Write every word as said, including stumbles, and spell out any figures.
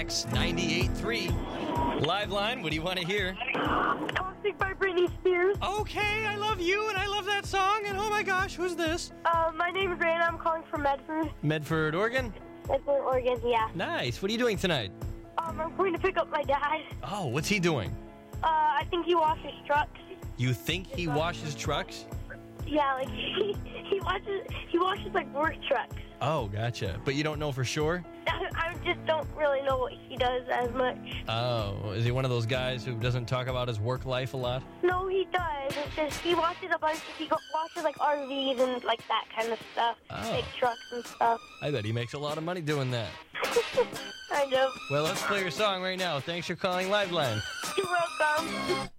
X ninety-eight point three. Live line, what do you want to hear? Toxic by Britney Spears. Okay, I love you and I love that song. And oh my gosh, who's this? Uh, my name is Raina. I'm calling from Medford. Medford, Oregon? Medford, Oregon, yeah. Nice. What are you doing tonight? Um, I'm going to pick up my dad. Oh, what's he doing? Uh, I think he washes trucks. You think he washes trucks? Yeah, like, he, he washes, he washes, like, work trucks. Oh, gotcha. But you don't know for sure? I, I just don't really know what he does as much. Oh, is he one of those guys who doesn't talk about his work life a lot? No, he does. It's just, he washes a bunch of, he go, washes, like, R Vs and, like, that kind of stuff. Oh. Big trucks and stuff. I bet he makes a lot of money doing that. Kind of. Well, let's play your song right now. Thanks for calling Liveline. You're welcome.